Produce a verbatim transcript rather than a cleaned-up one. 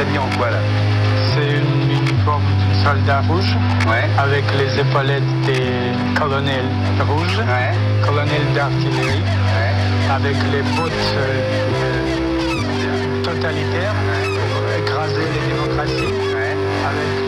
êtes mis en quoi là? C'est une uniforme du soldat rouge, ouais. Avec les épaulettes des colonels rouges, ouais. Colonel d'artillerie, ouais. Avec les bottes euh, totalitaires, ouais. Pour écraser les démocraties, ouais. Avec